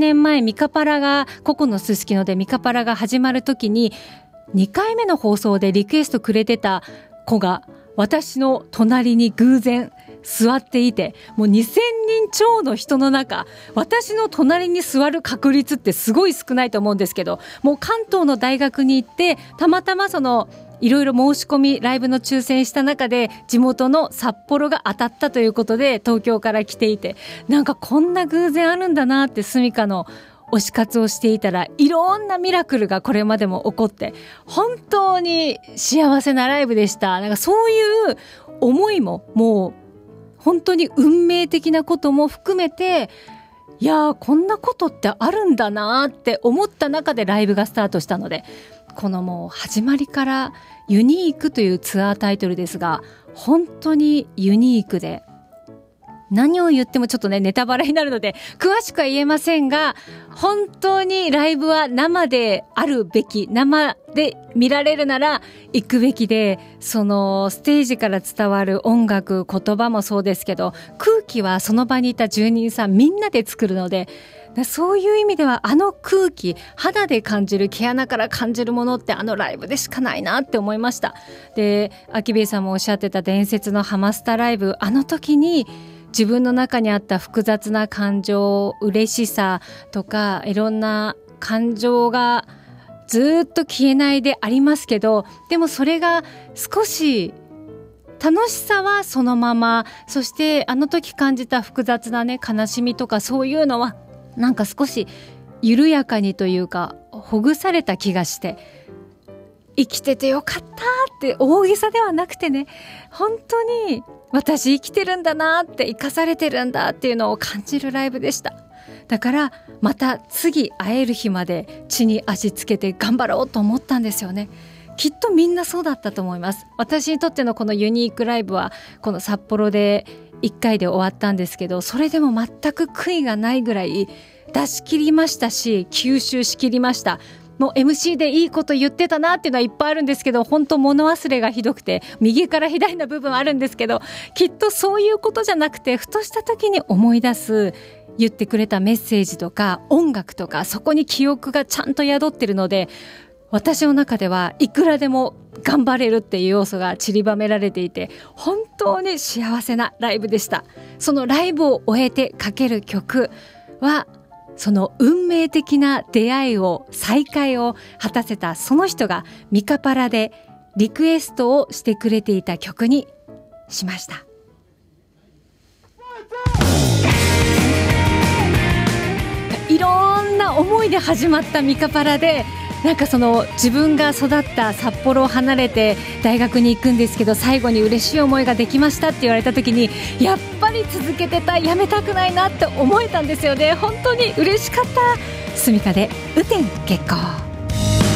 年前ミカパラがココのすすきのでミカパラが始まる時に2回目の放送でリクエストくれてた子が私の隣に偶然座っていて、もう2000人超の人の中、私の隣に座る確率ってすごい少ないと思うんですけど、もう関東の大学に行ってたまたまいろいろ申し込みライブの抽選した中で地元の札幌が当たったということで東京から来ていて、なんかこんな偶然あるんだなってスミカの推し活をしていたらいろんなミラクルがこれまでも起こって本当に幸せなライブでした。なんかそういう思いももう本当に運命的なことも含めて、いやーこんなことってあるんだなって思った中でライブがスタートしたので、このもう始まりからユニークというツアータイトルですが本当にユニークで、何を言ってもちょっとねネタバレになるので詳しくは言えませんが、本当にライブは生であるべき、生で見られるなら行くべきで、そのステージから伝わる音楽言葉もそうですけど、空気はその場にいた住人さんみんなで作るので、そういう意味ではあの空気、肌で感じる、毛穴から感じるものってあのライブでしかないなって思いました。で、アキベイさんもおっしゃってた伝説のハマスタライブ、あの時に自分の中にあった複雑な感情、嬉しさとかいろんな感情がずっと消えないでありますけど、でもそれが少し楽しさはそのまま、そしてあの時感じた複雑なね悲しみとかそういうのはなんか少し緩やかにというかほぐされた気がして、生きててよかったって大げさではなくてね、本当に私生きてるんだなって、生かされてるんだっていうのを感じるライブでした。だからまた次会える日まで地に足つけて頑張ろうと思ったんですよね。きっとみんなそうだったと思います。私にとってのこのユニークライブはこの札幌で1回で終わったんですけど、それでも全く悔いがないぐらい出し切りましたし吸収しきりました。もう MC でいいこと言ってたなっていうのはいっぱいあるんですけど、本当物忘れがひどくて右から左の部分あるんですけど、きっとそういうことじゃなくてふとした時に思い出す言ってくれたメッセージとか音楽とか、そこに記憶がちゃんと宿ってるので、私の中ではいくらでも頑張れるっていう要素が散りばめられていて、本当に幸せなライブでした。そのライブを終えてかける曲はその運命的な出会いを、再会を果たせたその人がミカパラでリクエストをしてくれていた曲にしました。いろんな思いで始まったミカパラで、なんかその自分が育った札幌を離れて大学に行くんですけど、最後に嬉しい思いができましたって言われた時に、やっぱり続けてた、やめたくないなって思えたんですよね。本当に嬉しかった。スミカで雨天決行。